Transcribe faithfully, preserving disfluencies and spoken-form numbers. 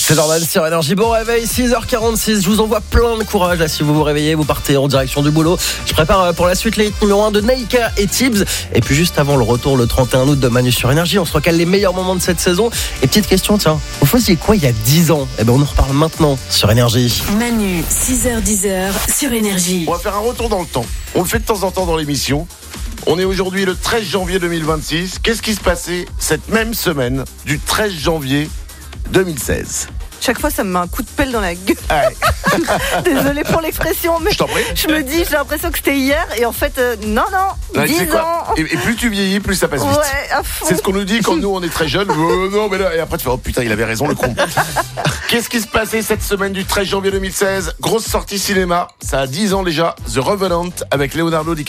C'est normal sur Énergie. Bon réveil, six heures quarante-six. Je vous envoie plein de courage là si vous vous réveillez, vous partez en direction du boulot. Je prépare pour la suite les hits numéro un de Naïka et Tibbs. Et puis juste avant le retour le trente et un août de Manu sur Énergie, on se recale les meilleurs moments de cette saison. Et petite question, tiens, vous faisiez quoi il y a dix ans? Eh ben on en reparle maintenant sur Énergie. Manu, six heures dix sur Énergie. On va faire un retour dans le temps. On le fait de temps en temps dans l'émission. On est aujourd'hui le treize janvier deux mille vingt-six. Qu'est-ce qui se passait cette même semaine du treize janvier deux mille seize? Chaque fois, ça me met un coup de pelle dans la gueule. Ouais. Désolée pour l'expression, mais Je t'en prie. je me dis, j'ai l'impression que c'était hier, et en fait, euh, non, non, Ouais, tu sais dix quoi ans. et, et plus tu vieillis, plus ça passe vite. Ouais, à fond. C'est ce qu'on nous dit quand nous on est très jeunes. Oh, non, mais là, et après tu fais oh putain, il avait raison le con. Qu'est-ce qui se passait cette semaine du treize janvier deux mille seize? Grosse sortie cinéma, ça a dix ans déjà. The Revenant avec Leonardo DiCaprio.